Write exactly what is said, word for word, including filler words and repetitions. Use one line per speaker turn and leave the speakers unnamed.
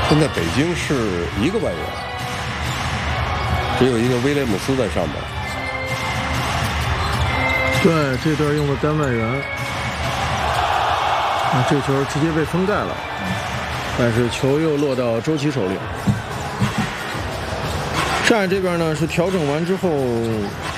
现在北京是一个外援，只有一个威廉姆斯在上面。
对，这段用的单外援，啊，这球直接被封盖了，但是球又落到周琦手里。上海这边呢是调整完之后